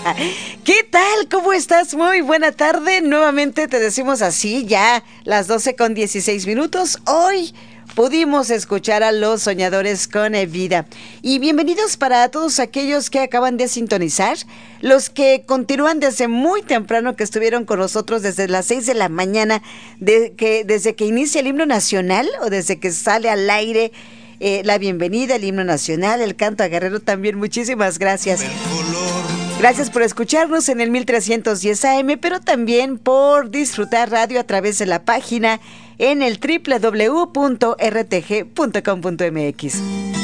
¿Qué tal? ¿Cómo estás? Muy buena tarde. Nuevamente te decimos así, ya las 12:16. Hoy pudimos escuchar a Los Soñadores con Vida. Y bienvenidos para todos aquellos que acaban de sintonizar, los que continúan desde muy temprano, que estuvieron con nosotros desde las 6 de la mañana, desde que inicia el himno nacional o desde que sale al aire la bienvenida, el himno nacional, el canto a Guerrero también. Muchísimas gracias. Gracias por escucharnos en el 1310 AM, pero también por disfrutar radio a través de la página en el www.rtg.com.mx.